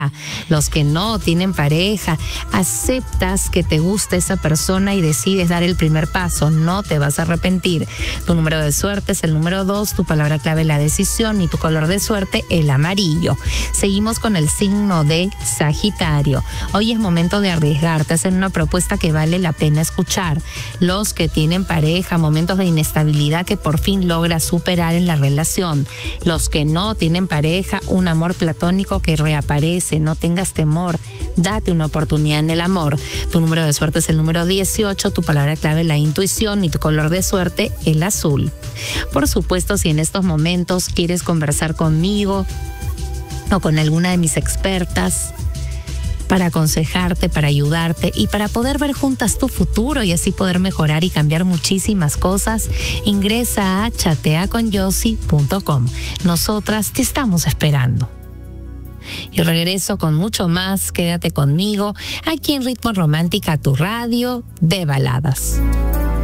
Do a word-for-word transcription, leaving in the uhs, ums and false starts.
Los que no tienen pareja, aceptas que te gusta esa persona y decides dar el primer paso, no te vas a arrepentir. Tu número de suerte es el número dos, tu palabra clave la decisión y tu color de suerte el amarillo. Seguimos con el signo de Sagitario. Hoy es momento de arriesgarte, hacer una propuesta que vale la pena escuchar. Los que tienen pareja, momentos de inestabilidad que por fin logras superar en la relación. Los que no tienen pareja, un amor platónico que reaparece. No tengas temor, date una oportunidad en el amor. Tu número de suerte es el número dieciocho, tu palabra clave la intuición y tu color de suerte el azul. Por supuesto, si en estos momentos quieres conversar conmigo o con alguna de mis expertas para aconsejarte, para ayudarte y para poder ver juntas tu futuro y así poder mejorar y cambiar muchísimas cosas, ingresa a chatea con yosi punto com. Nosotras te estamos esperando. Y regreso con mucho más. Quédate conmigo aquí en Ritmo Romántica, tu radio de baladas.